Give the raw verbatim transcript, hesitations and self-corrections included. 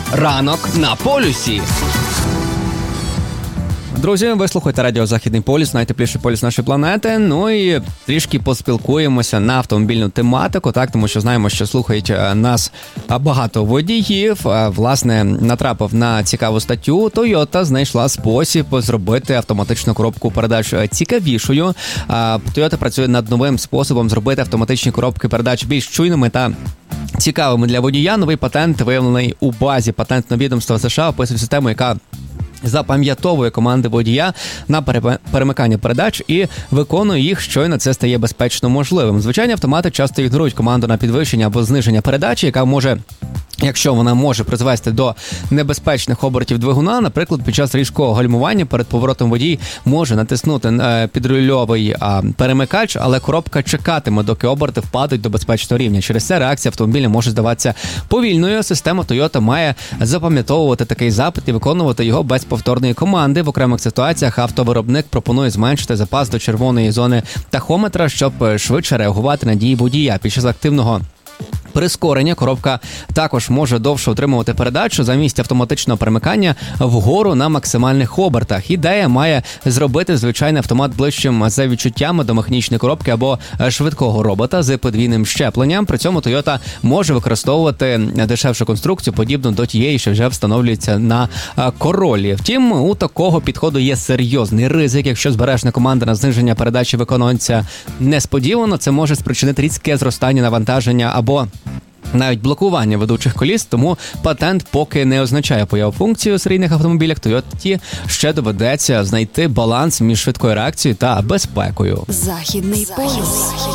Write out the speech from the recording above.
Ранок на полюсі. Друзі, ви слухаєте радіо «Західний полюс», найтепліший полюс нашої планети. Ну і трішки поспілкуємося на автомобільну тематику, так, тому що знаємо, що слухають нас багато водіїв. Власне, натрапив на цікаву статтю. Toyota знайшла спосіб зробити автоматичну коробку передач цікавішою. Toyota працює над новим способом зробити автоматичні коробки передач більш чуйними та цікавими для водія. Новий патент, виявлений у базі патентного відомства США, описує систему, яка запам'ятовує команди водія на перемикання передач і виконує їх, щойно це стає безпечно можливим. Звичайні автомати часто ігнорують команду на підвищення або зниження передачі, яка може, якщо вона може призвести до небезпечних обертів двигуна, наприклад, під час різкого гальмування перед поворотом водій може натиснути підрульовий перемикач, але коробка чекатиме, доки оберти впадуть до безпечного рівня. Через це реакція автомобіля може здаватися повільною. Система Toyota має запам'ятовувати такий запит і виконувати його без повторної команди. В окремих ситуаціях автовиробник пропонує зменшити запас до червоної зони тахометра, щоб швидше реагувати на дії водія. Під час активного прискорення коробка також може довше утримувати передачу замість автоматичного перемикання вгору на максимальних обертах. Ідея має зробити звичайний автомат ближчим за відчуттями до механічної коробки або швидкого робота з подвійним щепленням. При цьому Toyota може використовувати дешевшу конструкцію, подібну до тієї, що вже встановлюється на Королі. Втім, у такого підходу є серйозний ризик. Якщо збережна команда на зниження передачі виконується несподівано, це може спричинити різке зростання навантаження або навіть блокування ведучих коліс, тому патент поки не означає появу функції у серійних автомобілях. Toyota ще доведеться знайти баланс між швидкою реакцією та безпекою. Західний полюс.